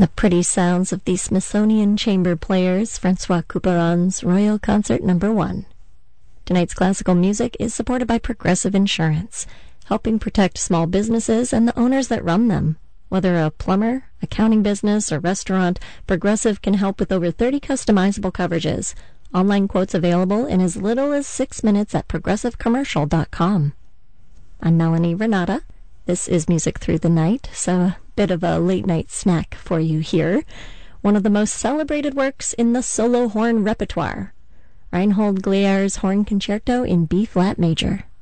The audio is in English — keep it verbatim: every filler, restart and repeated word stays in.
The pretty sounds of the Smithsonian Chamber Players, Francois Couperin's Royal Concert Number One. Tonight's classical music is supported by Progressive Insurance, helping protect small businesses and the owners that run them. Whether a plumber, accounting business, or restaurant, Progressive can help with over thirty customizable coverages. Online quotes available in as little as six minutes at progressive commercial dot com. I'm Melanie Renata. This is Music Through the Night, so a bit of a late-night snack for you here. One of the most celebrated works in the solo horn repertoire, Reinhold Glier's Horn Concerto in B-flat major.